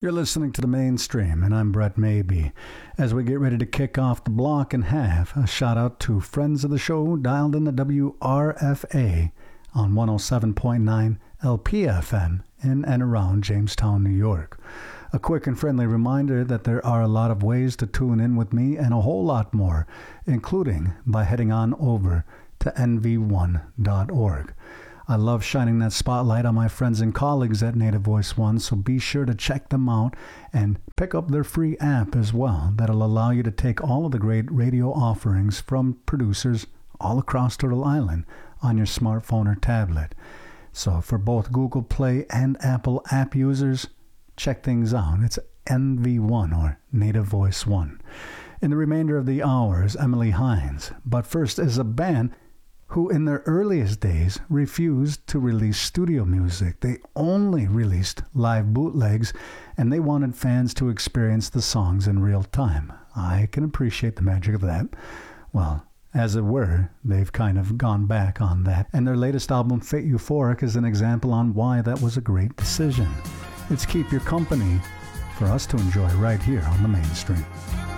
You're listening to The Mainstream, and I'm Brett Maybe. As we get ready to kick off the block in half, a shout out to friends of the show dialed in the WRFA on 107.9 LPFM in and around Jamestown, New York. A quick and friendly reminder that there are a lot of ways to tune in with me and a whole lot more, including by heading on over to nv1.org. I love shining that spotlight on my friends and colleagues at Native Voice One, so be sure to check them out and pick up their free app as well. That'll allow you to take all of the great radio offerings from producers all across Turtle Island on your smartphone or tablet. So for both Google Play and Apple app users, check things out. It's NV1 or Native Voice One. In the remainder of the hour is Emily Hines, but first is a band who in their earliest days refused to release studio music. They only released live bootlegs, and they wanted fans to experience the songs in real time. I can appreciate the magic of that. Well, as it were, they've kind of gone back on that, and their latest album, Fate Euphoric, is an example on why that was a great decision. It's Keep Your Company for us to enjoy right here on The Mainstream.